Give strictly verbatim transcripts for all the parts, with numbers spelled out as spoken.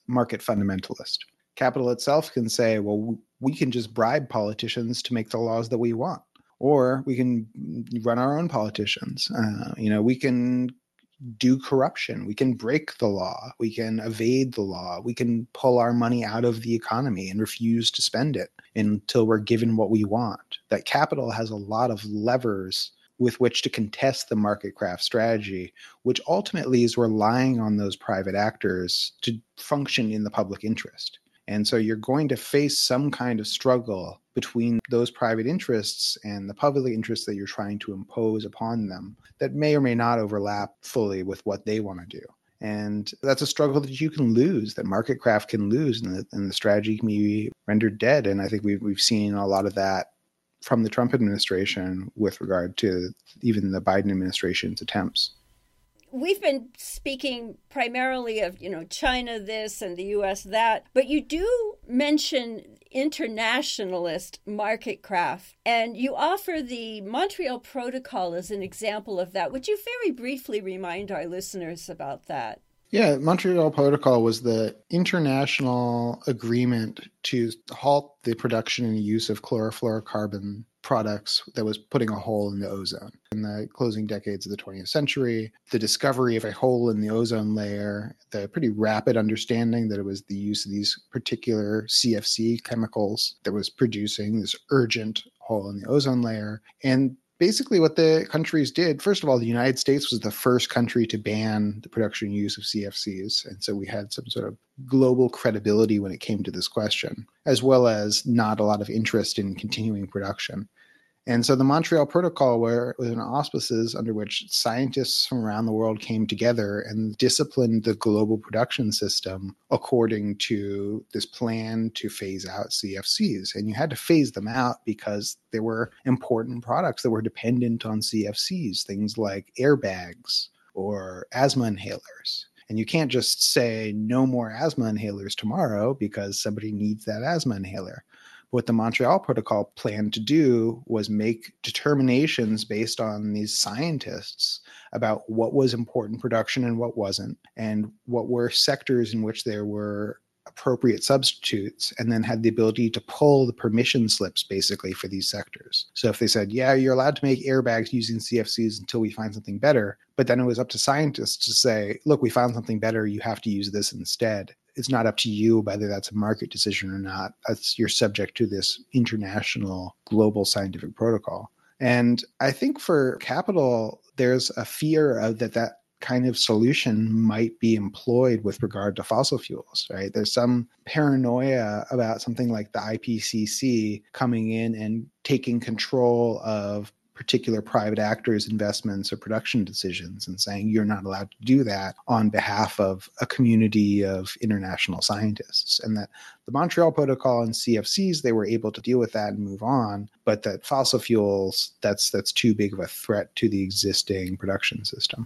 market fundamentalist. Capital itself can say, well, we can just bribe politicians to make the laws that we want, or we can run our own politicians. Uh, you know, we can do corruption. We can break the law. We can evade the law. We can pull our money out of the economy and refuse to spend it until we're given what we want. That capital has a lot of levers with which to contest the market craft strategy, which ultimately is relying on those private actors to function in the public interest. And so you're going to face some kind of struggle between those private interests and the public interests that you're trying to impose upon them that may or may not overlap fully with what they want to do. And that's a struggle that you can lose, that market craft can lose, and the, and the strategy can be rendered dead. And I think we've, we've seen a lot of that from the Trump administration with regard to even the Biden administration's attempts. We've been speaking primarily of, you know, China this and the U S that, but you do mention internationalist market craft, and you offer the Montreal Protocol as an example of that. Would you very briefly remind our listeners about that? Yeah, Montreal Protocol was the international agreement to halt the production and use of chlorofluorocarbon products that was putting a hole in the ozone. In the closing decades of the twentieth century, the discovery of a hole in the ozone layer, the pretty rapid understanding that it was the use of these particular C F C chemicals that was producing this urgent hole in the ozone layer. And basically what the countries did, first of all, the United States was the first country to ban the production and use of C F Cs. And so we had some sort of global credibility when it came to this question, as well as not a lot of interest in continuing production. And so the Montreal Protocol were, was an auspices under which scientists from around the world came together and disciplined the global production system according to this plan to phase out C F Cs. And you had to phase them out because there were important products that were dependent on C F Cs, things like airbags or asthma inhalers. And you can't just say no more asthma inhalers tomorrow because somebody needs that asthma inhaler. What the Montreal Protocol planned to do was make determinations based on these scientists about what was important production and what wasn't, and what were sectors in which there were appropriate substitutes, and then had the ability to pull the permission slips basically for these sectors. So if they said, yeah, you're allowed to make airbags using C F Cs until we find something better, but then it was up to scientists to say, look, we found something better, you have to use this instead. It's not up to you whether that's a market decision or not. That's, you're subject to this international global scientific protocol. And I think for capital, there's a fear of that that kind of solution might be employed with regard to fossil fuels, right? There's some paranoia about something like the I P C C coming in and taking control of particular private actors' investments or production decisions and saying you're not allowed to do that on behalf of a community of international scientists. And that the Montreal Protocol and C F Cs, they were able to deal with that and move on, but that fossil fuels, that's that's too big of a threat to the existing production system.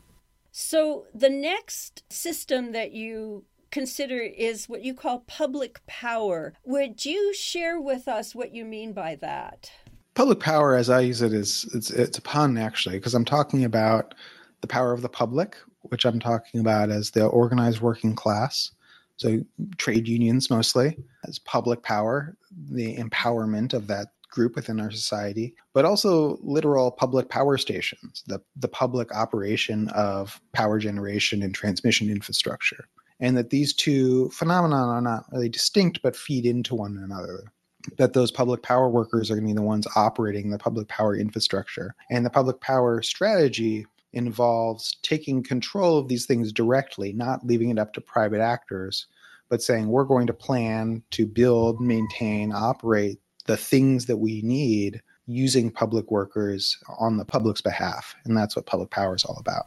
So the next system that you consider is what you call public power. Would you share with us what you mean by that? Public power, as I use it, is it's, it's a pun, actually, because I'm talking about the power of the public, which I'm talking about as the organized working class, so trade unions mostly, as public power, the empowerment of that group within our society, but also literal public power stations, the, the public operation of power generation and transmission infrastructure. And that these two phenomena are not really distinct, but feed into one another. That those public power workers are going to be the ones operating the public power infrastructure. And the public power strategy involves taking control of these things directly, not leaving it up to private actors, but saying we're going to plan to build, maintain, operate the things that we need using public workers on the public's behalf. And that's what public power is all about.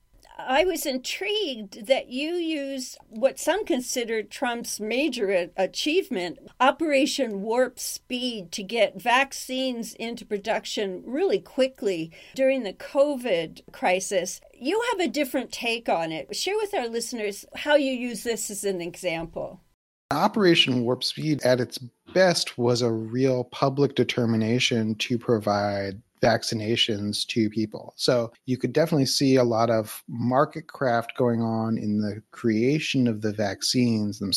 I was intrigued that you used what some considered Trump's major achievement, Operation Warp Speed, to get vaccines into production really quickly during the COVID crisis. You have a different take on it. Share with our listeners how you use this as an example. Operation Warp Speed at its best was a real public determination to provide vaccinations to people. So you could definitely see a lot of market craft going on in the creation of the vaccines themselves.